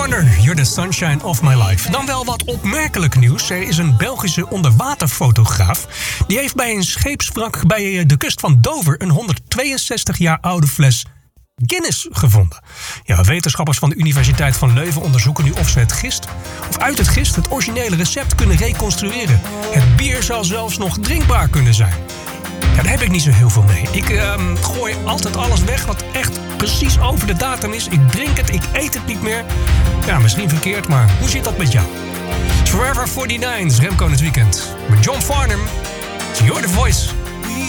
Farner, You're the Sunshine of My Life. Dan wel wat opmerkelijk nieuws. Er is een Belgische onderwaterfotograaf. Die heeft bij een scheepswrak bij de kust van Dover een 162 jaar oude fles Guinness gevonden. Ja, wetenschappers van de Universiteit van Leuven onderzoeken nu of ze uit het gist het originele recept kunnen reconstrueren. Het bier zal zelfs nog drinkbaar kunnen zijn. Ja, daar heb ik niet zo heel veel mee. Ik gooi altijd alles weg wat echt precies over de datum is. Ik drink het, ik eet het niet meer. Ja, misschien verkeerd, maar hoe zit dat met jou? Forever 49's Remco in het weekend. Met John Farnham. You're the voice.